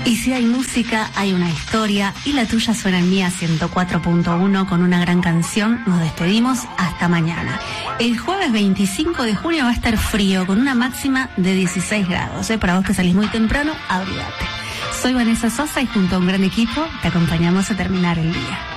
Y si hay música, hay una historia, y la tuya suena en Mía 104.1 con una gran canción. Nos despedimos hasta mañana. El jueves 25 de junio va a estar frío, con una máxima de 16 grados. Para vos que salís muy temprano, abrigate. Soy Vanessa Sosa y junto a un gran equipo te acompañamos a terminar el día.